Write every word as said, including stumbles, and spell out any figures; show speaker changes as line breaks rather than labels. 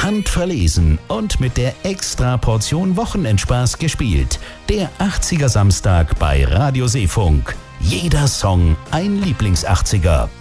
handverlesen und mit der Extra-Portion Wochenendspaß gespielt. Der achtziger Samstag bei Radio Seefunk. Jeder Song ein Lieblings-achtziger.